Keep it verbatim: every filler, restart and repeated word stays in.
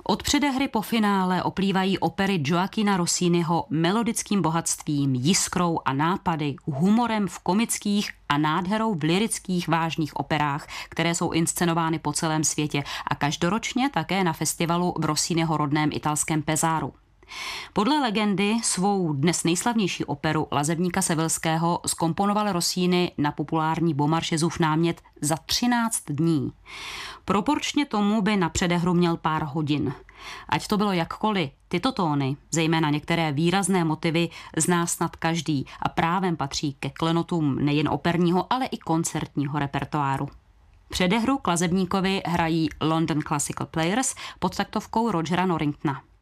Od předehry po finále oplývají opery Gioachina Rossiniho melodickým bohatstvím, jiskrou a nápady, humorem v komických a nádherou v lyrických vážných operách, které jsou inscenovány po celém světě a každoročně také na festivalu v Rossiniho rodném italském Pesáru. Podle legendy svou dnes nejslavnější operu Lazebníka Sevillského zkomponoval Rossini na populární Beaumarchesův námět za třináct dní. Proporčně tomu by na předehru měl pár hodin. Ať to bylo jakkoliv, tyto tóny, zejména některé výrazné motivy, zná snad každý a právem patří ke klenotům nejen operního, ale i koncertního repertoáru. Předehru k Lazebníkovi hrají London Classical Players pod taktovkou Rogera Norringtona.